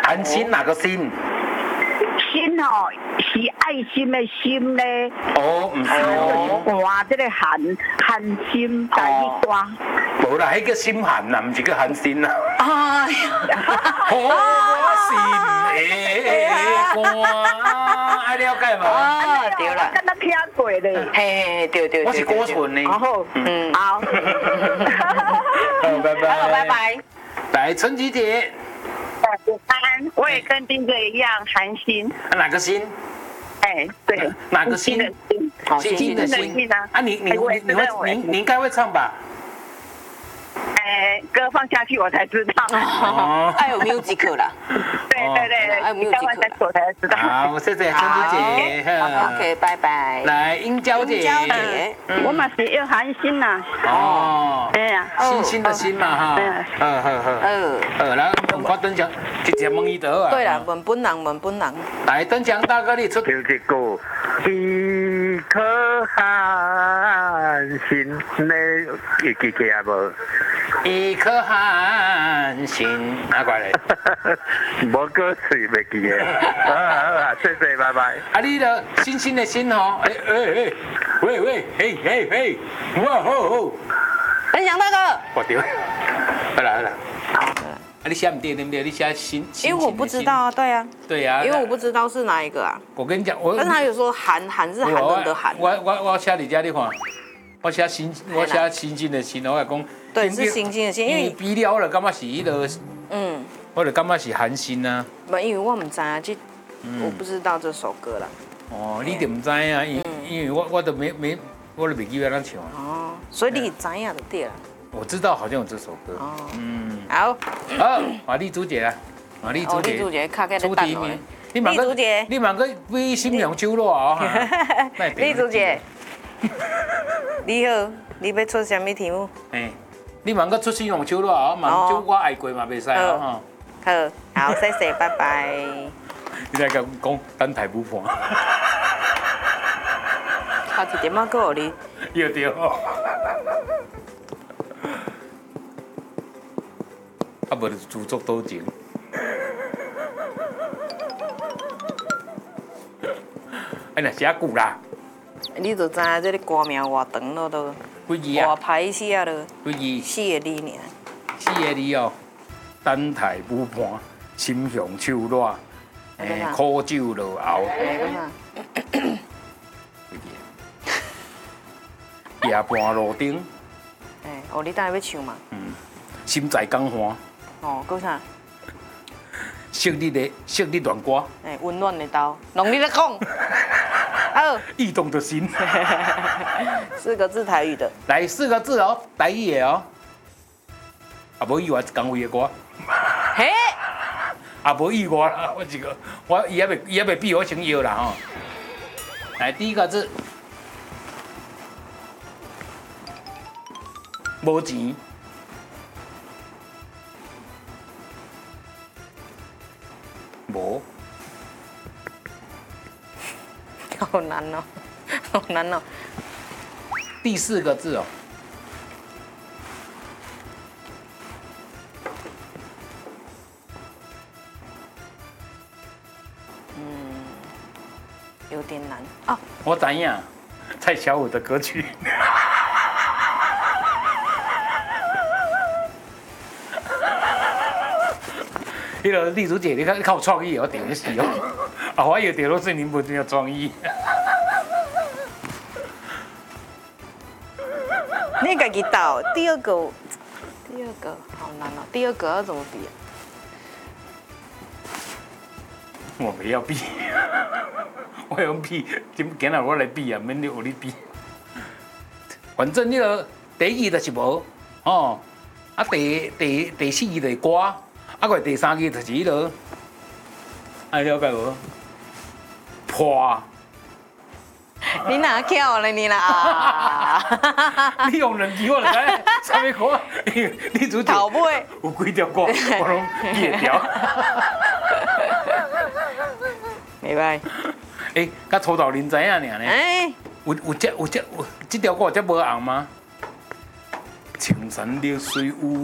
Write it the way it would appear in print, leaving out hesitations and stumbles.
寒心哪个心？ 心哦，是爱心的心咧。 哦，唔是哦。 寒这个寒心在一挂。 无啦，迄叫心寒啦，唔是叫寒心啦。 哎呀， 好我心的肝，爱了解嘛？ 哦，对啦， 敢若听过咧。 嘿，对。 我是郭纯呢。 好，好。 好，拜拜。 好，拜拜。 来，陈吉姐。 我也跟丁哥一样寒心。 哪个心？ 哎，对。 哪个心？ 心的心啊！啊，你应该会唱吧？ 歌放下去我才知道。 哦，还有 music 啦。 对， 还有 music 我才知道。 好，谢谢陈吉姐。 OK， 拜拜。 来，英娇姐。 我嘛是要寒心呐。 哦。 哎呀， 星星的星嘛哈。来，我登强，直接问伊倒啊。 对啦，问本人。 来，登强大哥，你出。 有一个一颗寒心，你记起来无？ 一颗寒心，哪怪嘞？ 无歌词袂记诶。好，谢谢，拜拜。 啊，你的星星的星吼，喂，哇吼！ 分享大哥。 我丢，好啦。啊，你写唔对对不对？你写心。 因为我不知道啊，对啊。 对呀。 因为我不知道是哪一个啊。 我跟你讲， 但是他有说寒是寒冷的寒。 我写你家你看，我写星星的星，我讲。 对，是星星的星，因为比了了，感觉是迄个，我就感觉是寒心啊。 不，因为我唔知啊，我不知道这首歌啦。 哦，你就唔知啊，因为我都我都未记得咱唱。 哦，所以你知影就对了。 我知道好像有这首歌。 哦，好， 华丽珠姐啊， 丽珠姐，卡个出题名。丽珠姐，你问个为心凉手热啊？ 丽珠姐，你好，你要出什么题目？ 你问个出心凉手热啊？问就我爱过嘛，袂使啊。 好，谢谢，拜拜。 你来讲等台不盘。 下一点仔过你。 要对。啊，无就自作多情。哎，那写久啦。 你就知影这个歌名偌长咯都。 几字啊？ 偌歹写咯。 几字 ？4个字尔。 4个字哦。等台不盘，心向手热，苦酒落喉。夜半路顶。 你等下要唱嘛？ 心在江寒。 搁啥？ 昔日恋歌。 温暖的刀，拢你咧讲。 异动的心。 4个字台语的。 来4个字哦，台语的哦。啊，无意外讲位的歌。 嘿。 啊，无意外啦，我伊还未比我先摇啦吼。来第1个字。无钱。无。 好难哦，好难哦。 第4个字哦。 有点难啊。 我知影，蔡小虎的歌曲。迄个丽珠姐，你看有创意哦，点死哦！啊，我以为点都是你不没有创意。 你自己倒第二个好难哦，第2个要怎么比啊？ 我不要比，我用比，今日我来比啊，免你有你比。反正你个第1就是无哦，啊第4就是歌。啊，个第3个就是迄落，爱了解无？破。 你哪巧了你啦？ 你用2字我就知啥物歌？你主头尾有几条歌，我拢记会条。 袂歹。 甲土豆林知影尔呢？有这条歌有这无红吗？青山绿水有